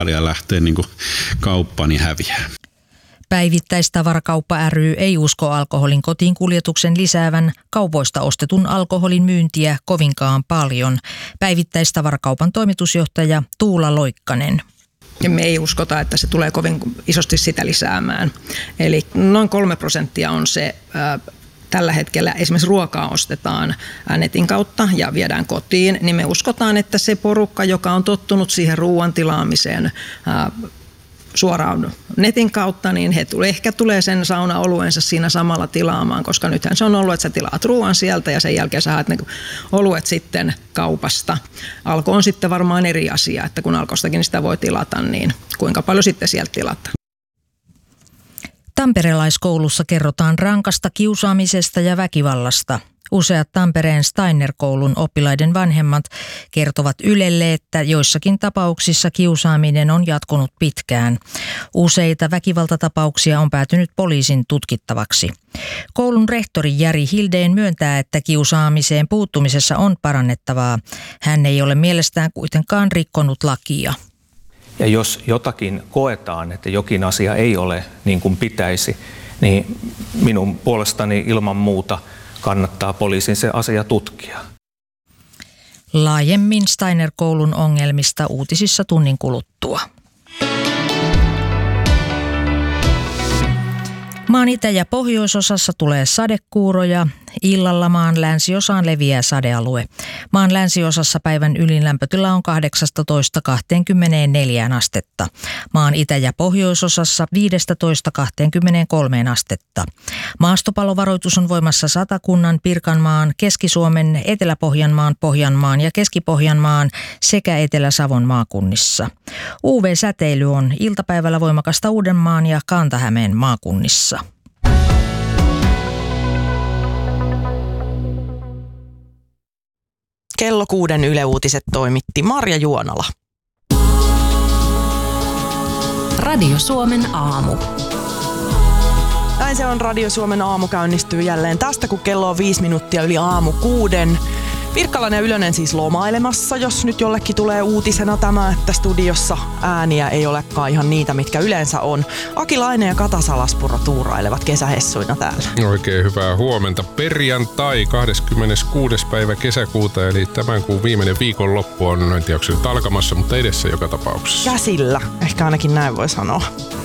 ja lähtee niin kuin kauppaan, niin häviää. Päivittäistavarakauppa ry ei usko alkoholin kotiin kuljetuksen lisäävän kaupoista ostetun alkoholin myyntiä kovinkaan paljon. Päivittäistavarakaupan toimitusjohtaja Tuula Loikkanen. Ja me ei uskota, että se tulee kovin isosti sitä lisäämään. Eli noin 3% on se tällä hetkellä esimerkiksi ruokaa ostetaan netin kautta ja viedään kotiin, niin me uskotaan, että se porukka, joka on tottunut siihen ruoan tilaamiseen suoraan netin kautta, niin he ehkä tulee sen saunaoluensa siinä samalla tilaamaan, koska nythän se on ollut, että sä tilaat ruoan sieltä ja sen jälkeen sä haet ne oluet sitten kaupasta. Alko on sitten varmaan eri asia, että kun Alkostakin sitä voi tilata, niin kuinka paljon sitten sieltä tilataan. Tamperelaiskoulussa kerrotaan rankasta kiusaamisesta ja väkivallasta. Useat Tampereen Steiner-koulun oppilaiden vanhemmat kertovat Ylelle, että joissakin tapauksissa kiusaaminen on jatkunut pitkään. Useita väkivaltatapauksia on päätynyt poliisin tutkittavaksi. Koulun rehtori Jari Hildeen myöntää, että kiusaamiseen puuttumisessa on parannettavaa. Hän ei ole mielestään kuitenkaan rikkonut lakia. Ja jos jotakin koetaan, että jokin asia ei ole niin kuin pitäisi, niin minun puolestani ilman muuta kannattaa poliisin se asia tutkia. Laajemmin Steiner-koulun ongelmista uutisissa tunnin kuluttua. Maan itä- ja pohjoisosassa tulee sadekuuroja. Illalla maan länsiosaan leviää sadealue. Maan länsiosassa päivän ylin lämpötila on 18–24 astetta. Maan itä- ja pohjoisosassa 15–23 astetta. Maastopalovaroitus on voimassa Satakunnan, Pirkanmaan, Keski-Suomen, Etelä-Pohjanmaan, Pohjanmaan ja Keski-Pohjanmaan sekä Etelä-Savon maakunnissa. UV-säteily on iltapäivällä voimakasta Uudenmaan ja Kanta-Hämeen maakunnissa. Kello 6 Yle Uutiset toimitti Marja Juonala. Radio Suomen aamu. Näin se on, Radio Suomen aamu käynnistyy jälleen tästä, kun kello on 5 minuuttia yli aamu 6. Virkkalainen ja Ylönen siis lomailemassa, jos nyt jollekin tulee uutisena tämä, että studiossa ääniä ei olekaan ihan niitä, mitkä yleensä on. Aki Laine ja Kata Salaspuro tuurailevat kesähessuina täällä. Oikein hyvää huomenta. Perjantai 26. päivä kesäkuuta, eli tämän kuun viimeinen viikonloppu on, en tiedä onko se nyt alkamassa, mutta edessä joka tapauksessa. Käsillä, ehkä ainakin näin voi sanoa.